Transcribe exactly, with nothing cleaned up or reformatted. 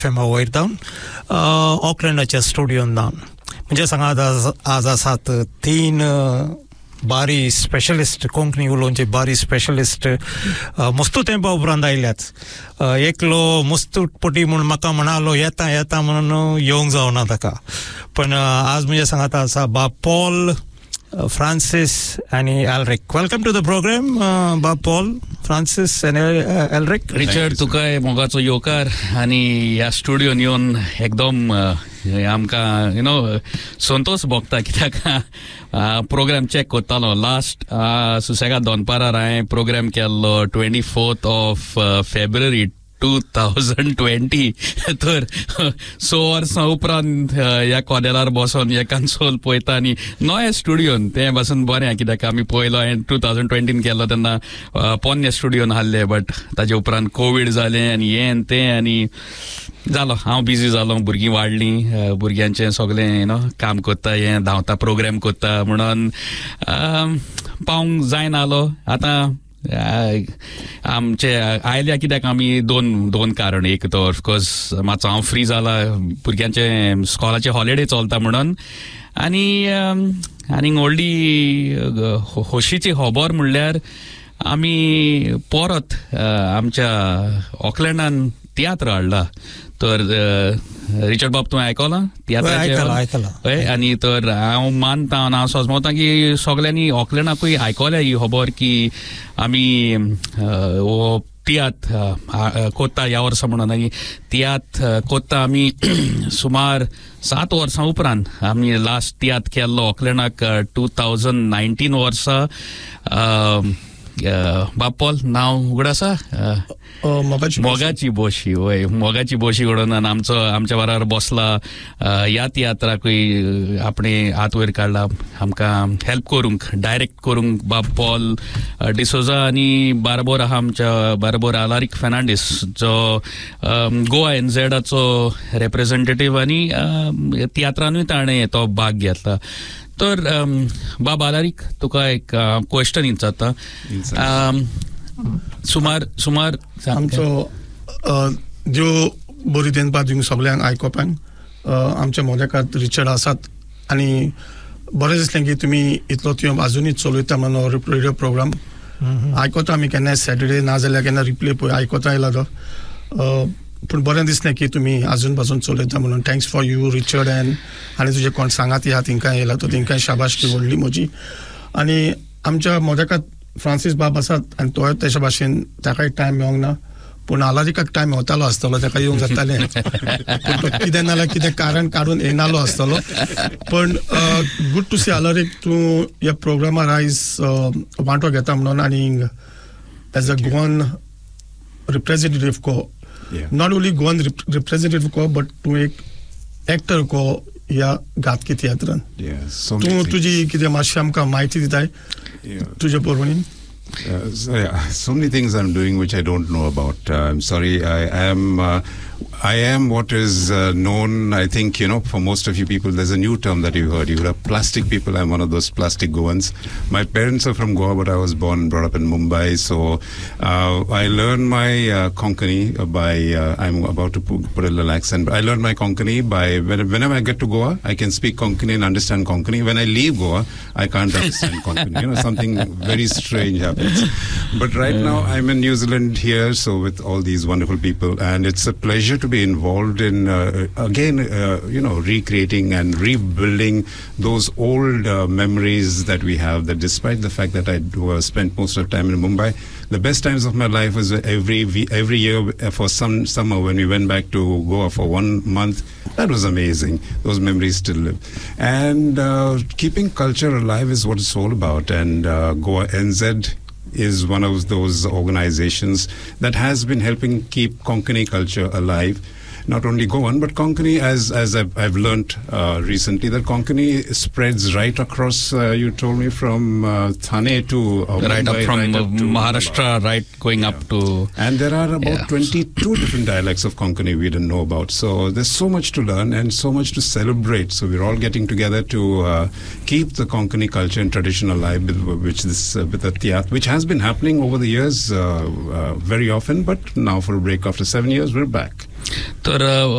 FEMA वयर जावन ऑकलँडाच्या स्टुडियोन जावन म्हणजे सांगात आज आज आसात तीन बारी स्पेशलिस्ट कोंकणी उलोवचे बारी स्पेशलिस्ट मस्तू तेंपा उपरांत आयल्यात एकलो मस्तूटपटी म्हूण म्हाका म्हणालो येता येता म्हणून येवंक जावना ताका पण आज म्हणजे सांगात आसा बाब Paul Francis and Elric. Welcome to the program, uh, Bob Paul, Francis and uh, Elric. Richard, तुकाय मोगाचो येवकार आनी ह्या स्टुडियोन येवन एकदम आमकां यू नो संतोष भोगता कित्याक प्रोग्राम चॅक कोत्तालो लास्ट सुसेगाद दोनपारार हांवें प्रोग्राम केल्लो twenty fourth of February two thousand twenty तर स वर्सां उपरांत ह्या कोदेलार बसोन हे कन्सोल पळयता आनी नव्या स्टुडियोन तें पासून बरें कित्याक आमी पळयलो हांवें टू थावजंड ट्वेंटीन केल्लो तेन्ना पोन्ने स्टुडियोन आहले बट ताजे उपरांत कोवीड जालें आनी हें तें आनी जालो हांव बिजी जालो भुरगीं वाडलीं भुरग्यांचें सगळें यू नो काम कोत्ता हें धांवता प्रोग्राम कोत्ता म्हणून पावंक जायना आलो आतां आमचे आयल्या कित्याक आमी दोन दोन कारण एक तो ऑफकोर्स मातसो हांव फ्री जाला भुरग्यांचे स्कॉलाचे हॉलिडे चलता म्हणून आनी आनी व्हडली खोशीची खबर म्हणल्यार आमी परत आमच्या ऑकलँडान तियात्र हाडला तर रिचर्ड बाब तुवें आयकलां तियात्राचें हय आनी तर हांव मानता आनी हांव सोजमोता की सगल्यांनी ऑकलँडाकूय आयकल्या ही खबर की आमी हो तियात्र कोत्ता ह्या वर्सा म्हणून आनी तियात्र कोत्ता आमी सुमार सात वर्सां उपरांत आमी लास्ट तियात्र केल्लो ऑकलँडाक टू थावजंड नायन्टीन वर्सा बाब पॉल नांव उगड आसा मोगाची बोशी वय मोगाची बोशी घडोवन आमचो आमच्या बरोबर बसला ह्या तियात्राकूय आपणे हात वयर काडला आमकां हेल्प करूंक डायरेक्ट करूंक बाब पॉल डिसोजा आनी बारबोर आहा आमच्या बारबोर आलारीक फेर्नांडीस जो गोवा एनझेडाचो रेप्रेझेंटेटीव आनी तियात्रानूय ताणें तो भाग घेतला तर बाब आलारीक तुका एक क्वेश्चन विचारता सुमार सुमार आमचो ज्यो बरी देनपा दिवंक सगळ्यांक आयकोपाक आमच्या मोदेकात रिचर्ड आसात आनी बरें दिसलें की तुमी इतलो तुवें आजुनूय चलयता म्हणून रेडिओ प्रोग्राम आयकोता आमी केन्नाय सॅटर्डे ना जाल्यार केन्ना रिप्ले पळय आयकोता आयला तो पूण बरें दिसलें की तुमी आजून पासून चलयता म्हणून thanks for you Richard N आनी तुजे कोण सांगाती आहा तिंकां येयला तो तिंकांय शाबासकी व्हडली म्हजी आनी आमच्या मोदेकात फ्रांसीस बाब आसात आनी तोय तेच्या भाशेन ताकाय टायम मेळोंक ना पूण आलारिकाक टायम मेवतालो आसतलो ताका येवंक जातालें पूण तो कितें नाल्यार कितें कारण काडून येनालो आसतलो पण गूड टू सी आलारीक तूं ह्या प्रोग्रामार आयज वांटो घेता म्हणून आनी एज अ गोवन रिप्रेझेंटेटीव को नॉट ओन्ली गोवन रिप्रेझेंटेटीव को बट तूं एक एक्टर को ह्या घातकी तियात्रान तूं तुजी कितें मातशी आमकां म्हायती दिताय तुजे परवणीन Uh, so, yeah, so many things I'm doing which I don't know about. Uh, I'm sorry. I, I am. Uh, I am what is uh, known. I think you know. For most of you people, there's a new term that you heard. You heard plastic people. I'm one of those plastic Goans. My parents are from Goa, but I was born and brought up in Mumbai. So uh, I learned my uh, Konkani by. Uh, I'm about to put, put a little accent. But I learned my Konkani by when, whenever I get to Goa, I can speak Konkani and understand Konkani. When I leave Goa, I can't understand Konkani. You know, something very strange happens. But right now I'm in New Zealand here, so with all these wonderful people, and it's a pleasure to be involved in uh, again uh, you know recreating and rebuilding those old uh, memories that we have, that despite the fact that I do, uh, spent most of the time in Mumbai, the best times of my life was every every year for some summer when we went back to Goa for one month. That was amazing. Those memories still live. And uh, keeping culture alive is what it's all about. And uh, Goa N Z is one of those organizations that has been helping keep Konkani culture alive. Not only Goan, but Konkani, as as I've, I've learnt uh, recently, that Konkani spreads right across, uh, you told me, from uh, Thane to uh, right Mumbai, up from right uh, up to Maharashtra, Mumbai. right going yeah. up to... And there are about yeah. twenty-two different dialects of Konkani we didn't know about. So there's so much to learn and so much to celebrate. So we're all getting together to uh, keep the Konkani culture and tradition alive, with, which this uh, with the Tiyat, which has been happening over the years uh, uh, very often, but now for a break after seven years, we're back. तर